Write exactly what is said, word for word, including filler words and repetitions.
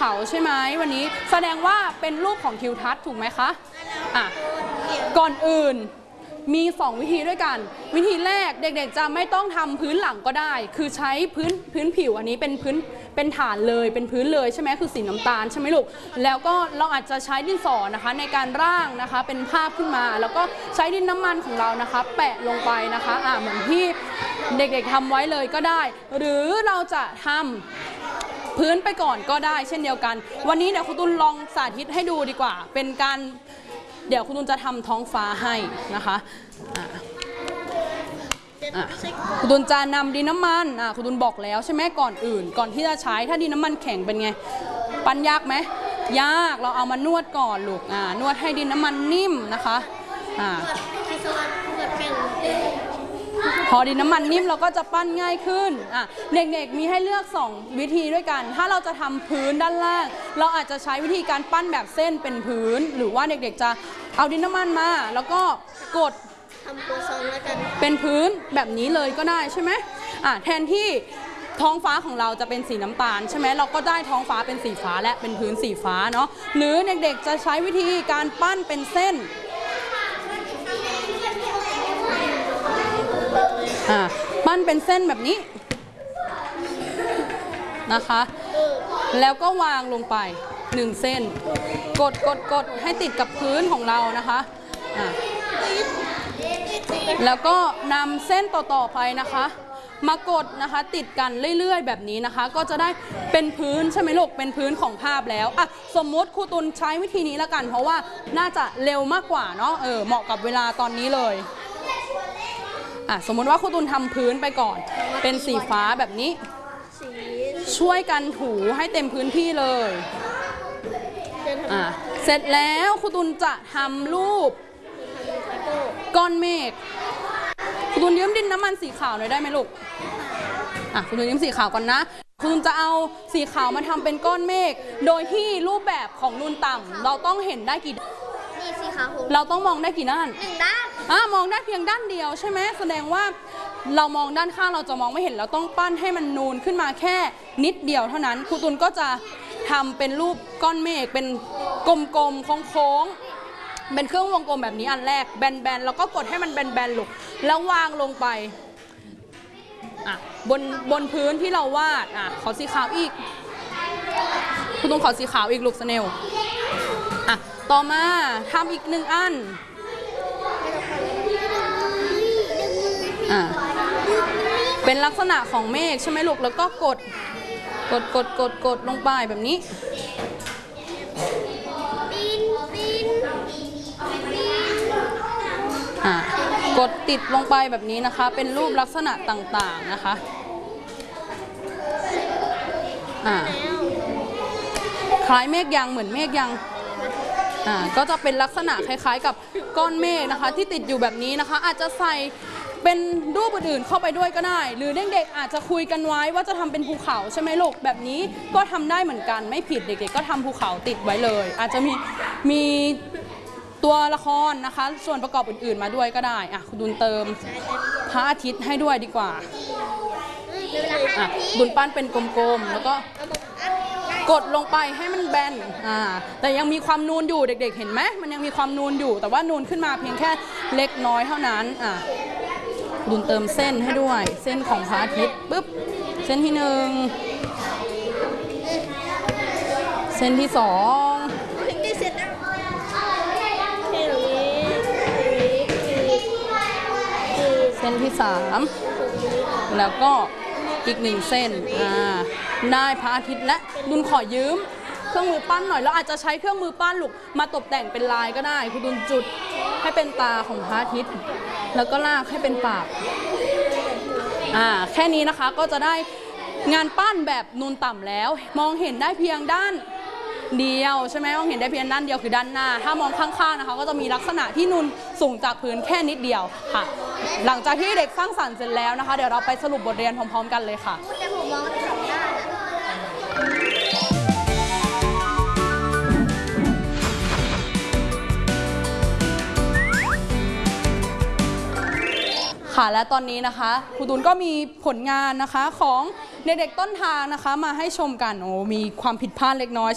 เขาใช่ไหมวันนี้แสดงว่าเป็นรูปของทิวทัศน์ถูกไหมคะอ่ะก่อนอื่นมีสองวิธีด้วยกันวิธีแรกเด็กๆจะไม่ต้องทำพื้นหลังก็ได้คือใช้พื้นพื้นผิวอันนี้เป็นพื้นเป็นฐานเลยเป็นพื้นเลยใช่ไหมคือสีน้ำตาลใช่ไหมลูกแล้วก็เราอาจจะใช้ดินสอนะคะในการร่างนะคะเป็นภาพขึ้นมาแล้วก็ใช้ดินน้ำมันของเรานะคะแปะลงไปนะคะอ่าเหมือนที่เด็กๆทำไว้เลยก็ได้หรือเราจะทำพื้นไปก่อนก็ได้เช่นเดียวกันวันนี้เดี๋ยวคุณตุลลองสาธิตให้ดูดีกว่าเป็นการเดี๋ยวคุณตุลจะทำท้องฟ้าให้นะคะคุณตุลจะนำดินน้ำมันอ่ะคุณตุลบอกแล้วใช่ไหมก่อนอื่นก่อนที่จะใช้ถ้าดินน้ำมันแข็งเป็นไงปั้นยากไหมยากเราเอามานวดก่อนลูกอ่านวดให้ดินน้ำมันนิ่มนะคะอ่าพอดินน้ำมันนิ่มเราก็จะปั้นง่ายขึ้นอ่ะเด็กๆมีให้เลือกสองวิธีด้วยกันถ้าเราจะทำพื้นด้านล่างเราอาจจะใช้วิธีการปั้นแบบเส้นเป็นพื้นหรือว่าเด็กๆจะเอาดินน้ำมันมาแล้วก็กดทำตัวซองแล้วกันเป็นพื้นแบบนี้เลยก็ได้ใช่ไหมอ่ะแทนที่ท้องฟ้าของเราจะเป็นสีน้ำตาลใช่ไหมเราก็ได้ท้องฟ้าเป็นสีฟ้าและเป็นพื้นสีฟ้าเนาะหรือเด็กๆจะใช้วิธีการปั้นเป็นเส้นอ่าปั้นเป็นเส้นแบบนี้นะคะแล้วก็วางลงไปหนึ่งเส้นกดกดกดให้ติดกับพื้นของเรานะคะอ่าแล้วก็นำเส้นต่อๆไปนะคะมากดนะคะติดกันเรื่อยๆแบบนี้นะคะก็จะได้เป็นพื้นใช่ไหมลูกเป็นพื้นของภาพแล้วอ่ะสมมุติครูตุลใช้วิธีนี้แล้วกันเพราะว่าน่าจะเร็วมากกว่าเนาะเออเหมาะกับเวลาตอนนี้เลยอ่ะสมมติว่าครูตุลทำพื้นไปก่อนเป็นสีฟ้าแบบนี้ช่วยกันถูให้เต็มพื้นที่เลยอ่ะเสร็จแล้วครูตุลจะทำรูปก้อนเมฆครูตุลยืมดินน้ำมันสีขาวหน่อยได้ไหมลูกอ่ะครูตุลยืมสีขาวก่อนนะครูตุลจะเอาสีขาวมาทำเป็นก้อนเมฆโดยที่รูปแบบของนูนต่ำเราต้องเห็นได้กี่นี่สีขาวเราต้องมองได้กี่ด้านหนึ่งด้านอ่ะมองได้เพียงด้านเดียวใช่ไหมแสดงว่าเรามองด้านข้างเราจะมองไม่เห็นเราต้องปั้นให้มันนูนขึ้นมาแค่นิดเดียวเท่านั้นครูตุลก็จะทำเป็นรูปก้อนเมฆเป็นกลมๆโค้งๆเป็นเครื่องวงกลมแบบนี้อันแรกแบนๆแล้วก็กดให้มันแบนๆลูกแล้ววางลงไปอ่ะบนบนพื้นที่เราวาดอ่ะขอสีขาวอีกครูตุลขอสีขาวอีกลูกสเนลอ่ะต่อมาทำอีกหนึ่งอันอ่ะเป็นลักษณะของเมฆใช่ไหมลูกแล้วก็กดกดกดกดกดลงไปแบบนี้อ่ะกดติดลงไปแบบนี้นะคะเป็นรูปลักษณะต่างๆนะคะอ่ะคล้ายเมฆยังเหมือนเมฆยังอ่าก็จะเป็นลักษณะคล้ายๆกับก้อนเมฆนะคะที่ติดอยู่แบบนี้นะคะอาจจะใส่เป็นรูปอื่นๆเข้าไปด้วยก็ได้หรือเด็กๆอาจจะคุยกันไว้ว่าจะทำเป็นภูเขาใช่ไหมลูกแบบนี้ก็ทำได้เหมือนกันไม่ผิดเด็กๆก็ทำภูเขาติดไว้เลยอาจจะมีมีตัวละครนะคะส่วนประกอบอื่นๆมาด้วยก็ได้อ่ะคุณดุลเติมพระอาทิตย์ให้ด้วยดีกว่าอ่ะดุลปั้นเป็นกลมๆแล้วก็กดลงไปให้มันแบนอ่าแต่ยังมีความนูนอยู่เด็กๆเห็นไหมมันยังมีความนูนอยู่แต่ว่านูนขึ้นมาเพียงแค่เล็กน้อยเท่านั้นอ่ะดุลเติมเส้นให้ด้วยเส้นของพระอาทิตย์ปุ๊บเส้นที่หนึ่งเส้นที่สองเส้นที่สามแล้วก็อีกหนึ่งเส้นอ่าได้พระอาทิตย์และดุลขอยืมเครื่องมือปั้นหน่อยแล้วอาจจะใช้เครื่องมือปั้นลูกมาตกแต่งเป็นลายก็ได้คุณดุลจุดให้เป็นตาของพระอาทิตย์แล้วก็ลากให้เป็นปากอ่าแค่นี้นะคะก็จะได้งานปั้นแบบนูนต่ำแล้วมองเห็นได้เพียงด้านเดียวใช่ไหมมองเห็นได้เพียงด้านเดียวคือด้านหน้าถ้ามองข้างๆนะคะก็จะมีลักษณะที่นูนสูงจากพื้นแค่นิดเดียวค่ะหลังจากที่เด็กสร้างสรรค์เสร็จแล้วนะคะเดี๋ยวเราไปสรุปบทเรียนพร้อมๆกันเลยค่ะค่ะและตอนนี้นะคะครูตุลก็มีผลงานนะคะของเด็กๆต้นทางนะคะมาให้ชมกันโอ้มีความผิดพลาดเล็กน้อย